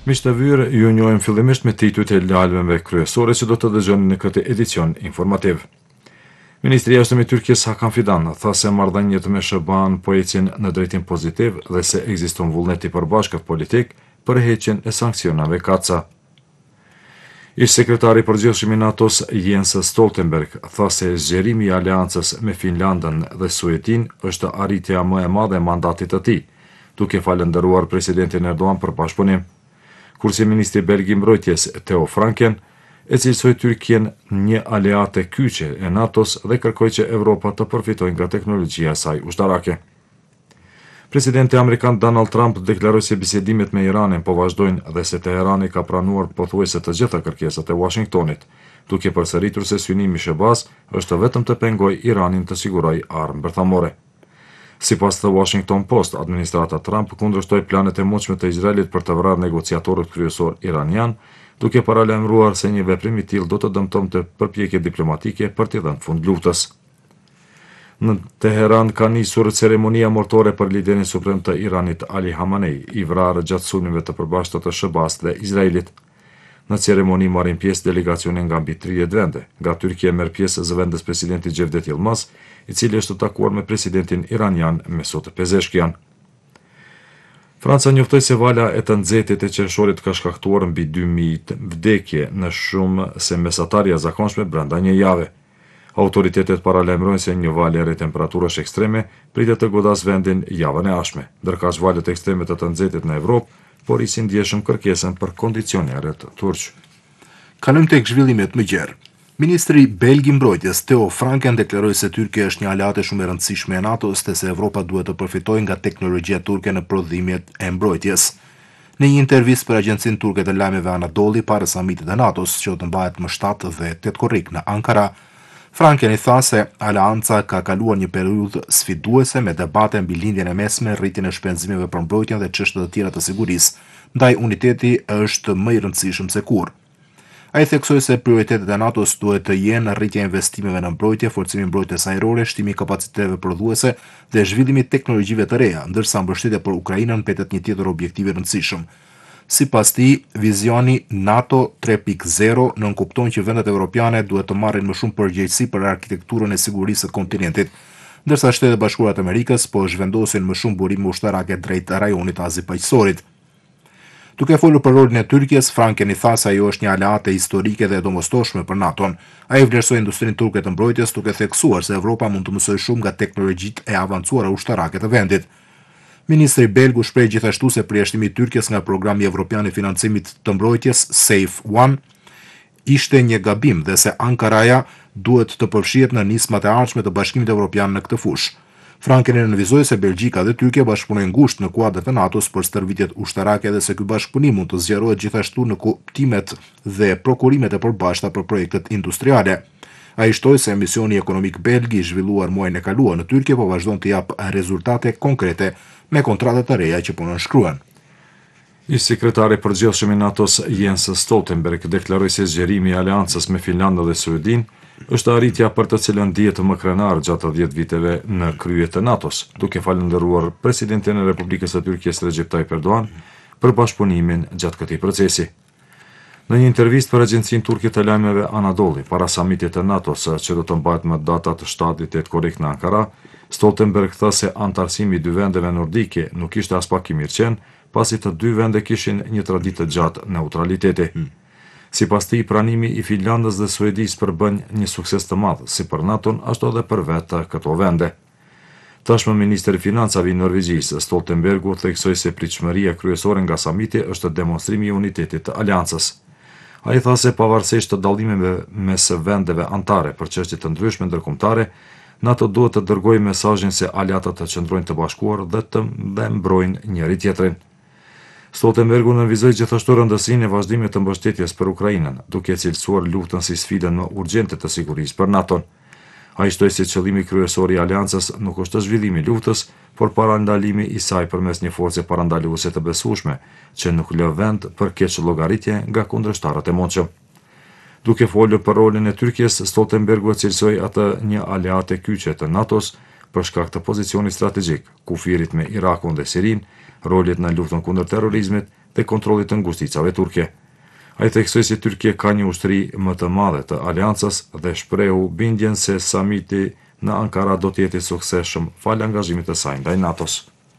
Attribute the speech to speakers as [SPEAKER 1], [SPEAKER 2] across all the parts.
[SPEAKER 1] Miq të vyrë, ju njohim fillimisht me titujt e lajmeve kryesore që do të dëgjoni në këtë edicion informativ. Ministri i Jashtëm i Turqisë Hakan Fidan tha se marrëdhëniet me SHBA-n po ecin në drejtim pozitiv dhe se ekziston vullnet i përbashkët politik për heqjen e sanksionave kaca. Ish sekretari i përgjithshëm i NATO-s Jens Stoltenberg tha se zgjerimi i aleancës me Finlandën dhe Suedin është arritja më e madhe e mandatit të tij, duke falendëruar presidentin Erdogan për bashkëpunim. Kurse ministri belg i mbrojtjes Theo Franken e cilësoi Turqien një aleate kyçe e NATO-s dhe kërkoi që Evropa të përfitojë nga teknologjia e saj ushtarake. Presidenti amerikan Donald Trump deklaroi se bisedimet me Iranin po vazhdojnë dhe se Teherani ka pranuar pothuajse të gjitha kërkesat e Washingtonit, duke përsëritur se synimi i SHBA-s është vetëm të pengojë Iranin të sigurojë armë bërthamore. Sipas The Washington Post, administrata Trump kundërshtoi planet e mundshme të Izraelit për të vrarë negociatorët kryesor iranian, duke paralajmëruar se një veprim i tillë do të dëmtonte përpjekjet diplomatike për t'i dhënë fund luftës. Në Teheran ka nisur ceremonia mortore për liderin suprem të Iranit Ali Khamenei, i vrarë gjatë sulmeve të përbashkëta të SHBA-s dhe Izraelit. Në ceremoni marrin pjesë delegacione nga mbi 30 vende. Nga Tyrkia merr pjesë zëvendës presidenti Cevdet Yılmaz, i cili është takuar me presidentin iranian Mesut Pezeshkian. Franca njoftoi se vala e të nxehtit e qershorit ka shkaktuar mbi 2000 vdekje në shumë se mesatarja zakonshme brenda një jave. Autoritetet paralajmërojnë se një valë e temperaturës ekstreme pritet të godas vendin javën e ardhshme, ndërkaq valët ekstreme të nxehtit në Evropë por i si ndjeshëm kërkesën për kondicionerët turq.
[SPEAKER 2] Kalojmë tek zhvillimet më gjerë. Ministri belg i mbrojtjes Theo Franken deklaroi se Tyrkia është një aleate shumë e rëndësishme e NATO-s dhe se Evropa duhet të përfitojë nga teknologjia turke në prodhimet e mbrojtjes. Në një intervistë për agjencinë turke të lajmeve Anadolu para samitit të NATO-s, që do të mbahet më 7 dhe 8 korrik në Ankara, Franken i tha se aleanca ka kaluar një periudhë sfiduese me debate mbi lindjen e mesme, rritjen e shpenzimeve për mbrojtjen dhe çështje të tjera të sigurisë, ndaj uniteti është më i rëndësishëm se kurrë. Ai theksoi se prioritetet e NATO-s duhet të jenë rritja e investimeve në mbrojtje, forcimi i mbrojtjes ajrore, shtimi i kapaciteteve prodhuese dhe zhvillimi i teknologjive të reja, ndërsa mbështetja për Ukrainën mbetet një tjetër objektiv i rëndësishëm. Sipas tij, vizioni NATO 3.0 nënkupton që vendet evropiane duhet të marrin më shumë përgjegjësi për arkitekturën e sigurisë së kontinentit, ndërsa Shtetet e Bashkuara të Amerikës po zhvendosin më shumë burime ushtarake drejt rajonit azipaqësorit. Duke folur për rolin e Tyrkisë, Franken i tha se ajo është një aleate historike dhe e domosdoshme për NATO-n. Ai vlerësoi industrinë turke të mbrojtjes, duke theksuar se Evropa mund të mësojë shumë nga teknologjitë e avancuara ushtarake të vendit. Ministri belg u shpreh gjithashtu se përjashtimi i Tyrkisë nga programi evropian i financimit të mbrojtjes Safe One ishte një gabim dhe se Ankaraja duhet të përfshihet në nismat e ardhshme të Bashkimit Evropian në këtë fushë. Franken e nënvizoi se Belgjika dhe Tyrkia bashkëpunojnë ngushtë në kuadër të NATO-s për stërvitjet ushtarake dhe se ky bashkëpunim mund të zgjerohet gjithashtu në kuptimet dhe prokurimet e përbashkëta për projektet industriale. Ai shtoi se misioni ekonomik belg i zhvilluar muajin e kaluar në Tyrkje po vazhdon të jap rezultate konkrete me kontratet të reja që po nënshkruhen.
[SPEAKER 1] Ish sekretari i përgjithshëm i NATO-s Jens Stoltenberg deklaroi se zgjerimi i aleancës me Finlandën dhe Suedin është arritja për të cilën dihet më krenar gjatë 10 viteve në krye të NATO-s, duke falendëruar presidentin e Republikës së Tyrkisë Recep Tayyip Erdogan për bashkëpunimin gjatë këtij procesi. Në një intervistë për agjencinë turke të lajmeve Anadolu para samitit të NATO-s që do të mbahet më datat 7-8 korrik në Ankara, Stoltenberg tha se antarësimi i dy vendeve nordike nuk ishte as pak i mirëqen, pasi të dy vende kishin një traditë të gjatë neutraliteti. Sipas tij, pranimi i Finlandës dhe Suedisë përbën një sukses të madh si për NATO-n ashtu edhe për vetë këto vende. Tashmë ministri i financave i Norvegjisë, Stoltenbergu, theksoi se pritshmëria kryesore nga samiti është demonstrimi i unitetit të aleancës. Ai tha se pavarësisht të dallimeve mes vendeve anëtare për çështje të ndryshme ndërkombëtare, NATO duhet të dërgojë mesazhin se aleatët të qëndrojnë të bashkuar dhe mbrojnë njëri tjetrin. Stoltenbergu nënvizoi gjithashtu rëndësinë e vazhdimit të mbështetjes për Ukrainën, duke cilësuar luftën si sfidën më urgjente të sigurisë për NATO-n. Ai shtoi se qëllimi kryesor i aleancës nuk është zhvillimi i luftës, por parandalimi i saj përmes një force parandaluese të besueshme, që nuk lë vend për keq llogaritje nga kundërshtarët e mundshëm. Duke folur për rolin e Tyrkisë, Stoltenbergu cilësoi atë një aleate kyçe të NATO-s, për shkak të pozicionit strategjik, kufirit me Irakun dhe Sirin, rolit në luftën kundër terrorizmit dhe kontrollit të ngusticave turke. Ai theksoi se Turqia ka një ushtri më të madhe të aleancës dhe shprehu bindjen se samiti në Ankara do të jetë i suksesshëm falë angazhimit të saj ndaj NATO-s.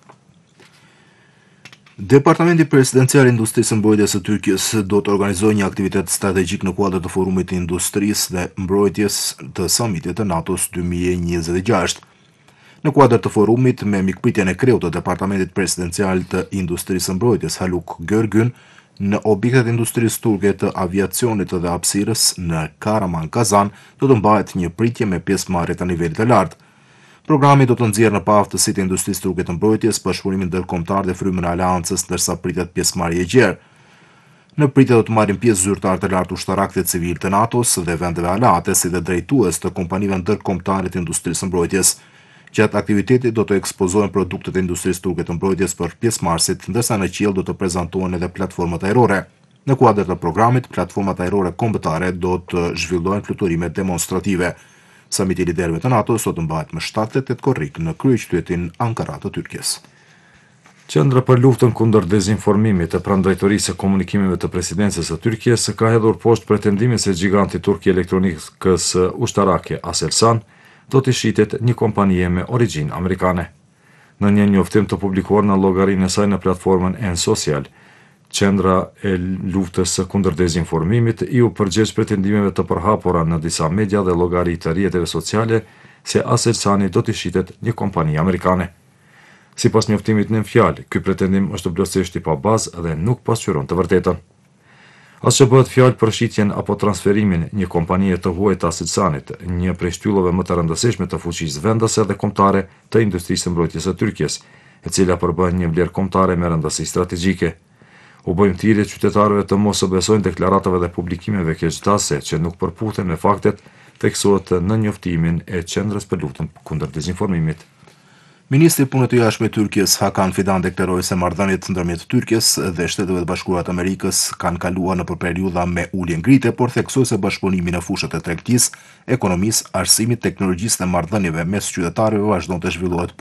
[SPEAKER 2] Departamenti Presidencial i Industrisë së Mbrojtjes së Turqisë do të organizojë një aktivitet strategjik në kuadër të Forumit të Industrisë dhe Mbrojtjes të Samitit të NATO-s 2026. Në kuadër të forumit, me mikpritjen e kreut të Departamentit Presidencial të Industrisë së Mbrojtjes Haluk Görgyn, në objektet e industrisë turke të aviacionit dhe hapësirës në Karaman Kazan do të mbahet një pritje me pjesëmarrje të nivelit të lartë. Programi do të nxjerrë në pa aftësitë e industrisë turke të mbrojtjes, bashkëpunimin ndërkombëtar dhe frymën e aleancës, ndërsa pritet pjesëmarrje e gjerë. Në pritje do të marrin pjesë zyrtarë të lartë ushtarakëve civil të NATO-s dhe vendeve aleate, si dhe drejtues të kompanive ndërkombëtare të industrisë së mbrojtjes. Gjatë aktivitetit do të ekspozohen produktet e industrisë turke të mbrojtjes për pjesëmarrësit, ndërsa në qiell do të prezantohen edhe platformat ajrore. Në kuadër të programit, platformat ajrore kombëtare do të zhvillohen fluturime demonstrative. Samiti i liderëve të NATO-s do të mbahet më 7-8 korrik në kryeqytetin Ankara të Turqisë.
[SPEAKER 1] Qendra për luftën kundër dezinformimit e prandrajtorisë së komunikimeve të presidencës së Turqisë ka hedhur poshtë pretendimin se giganti turk i elektronikës ushtarake Aselsan do të shitet një kompanie me origjinë amerikane. Në një njoftim të publikuar në llogarinë e saj në platformën N-Social, Qendra e luftës kundër dezinformimit u përgjigj pretendimeve të përhapura në disa media dhe llogari të rrjeteve sociale se Aselsan do të shitet një kompani amerikane. Sipas njoftimit në fjalë, ky pretendim është plotësisht i pa bazë dhe nuk pasqyron të vërtetën. As që bëhet fjalë për shitjen apo transferimin një kompanie të huaj të Aselsanit, një prej shtyllave më të rëndësishme të fuqisë vendase dhe kombëtare të industrisë së mbrojtjes së Turqisë, e cila përbën një vlerë kombëtare me rëndësi strategjike. U bëjmë thirrje qytetarëve të mos së besojnë deklaratave dhe publikimeve keqtase që nuk përputhen me faktet, theksohet në njoftimin e Qendrës për luftën kundër dezinformimit.
[SPEAKER 2] Ministri i Punëve të Jashtme të Turqisë Hakan Fidan deklaroi se marrëdhëniet ndërmjet Turqisë dhe Shteteve të Bashkuara të Amerikës kanë kaluar nëpër periudha me ulje ngrite, por theksoi se bashkëpunimi në fushat e tregtisë, ekonomisë, arsimit, teknologjisë dhe marrëdhënieve mes qytetarëve vazhdon të zhvillohet